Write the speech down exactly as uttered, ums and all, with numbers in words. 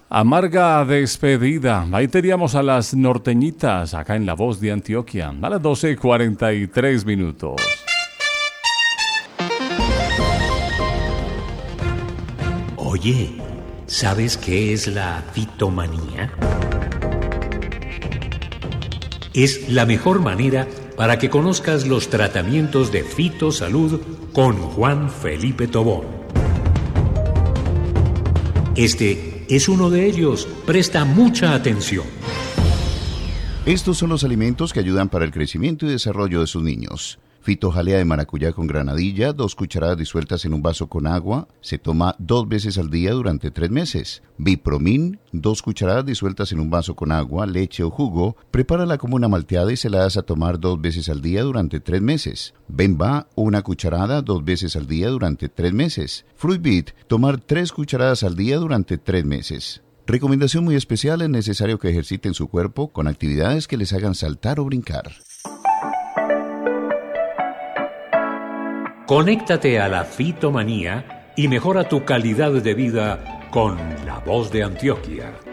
Amarga despedida. Ahí teníamos a las norteñitas acá en La Voz de Antioquia a las doce cuarenta y tres minutos. Oye, ¿sabes qué es la fitomanía? Es la mejor manera para que conozcas los tratamientos de fitosalud con Juan Felipe Tobón. Este es uno de ellos. Presta mucha atención. Estos son los alimentos que ayudan para el crecimiento y desarrollo de sus niños. Fitojalea de maracuyá con granadilla, dos cucharadas disueltas en un vaso con agua, se toma dos veces al día durante tres meses. Bipromin, dos cucharadas disueltas en un vaso con agua, leche o jugo, prepárala como una malteada y se la das a tomar dos veces al día durante tres meses. Bemba, una cucharada dos veces al día durante tres meses. Fruit Beet, tomar tres cucharadas al día durante tres meses. Recomendación muy especial: es necesario que ejerciten su cuerpo con actividades que les hagan saltar o brincar. Conéctate a la fitomanía y mejora tu calidad de vida con La Voz de Antioquia.